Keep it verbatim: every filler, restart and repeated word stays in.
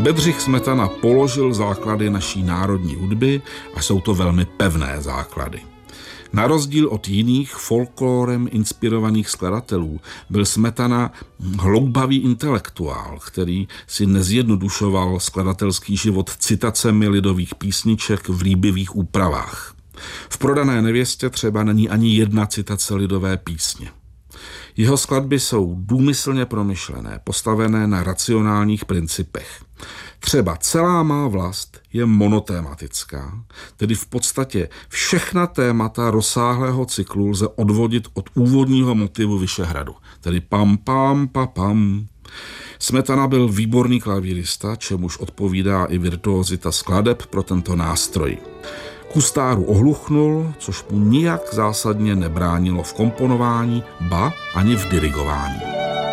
Bedřich Smetana položil základy naší národní hudby a jsou to velmi pevné základy. Na rozdíl od jiných folklorem inspirovaných skladatelů byl Smetana hloubavý intelektuál, který si nezjednodušoval skladatelský život citacemi lidových písniček v líbivých úpravách. V Prodané nevěstě třeba není ani jedna citace lidové písně. Jeho skladby jsou důmyslně promyšlené, postavené na racionálních principech. Třeba Celá má vlast je monotématická, tedy v podstatě všechna témata rozsáhlého cyklu lze odvodit od úvodního motivu Vyšehradu, tedy pam, pam, pa, pam. Smetana byl výborný klavírista, čemuž odpovídá i virtuozita skladeb pro tento nástroj. Kustáru ohluchnul, což mu nijak zásadně nebránilo v komponování, ba ani v dirigování.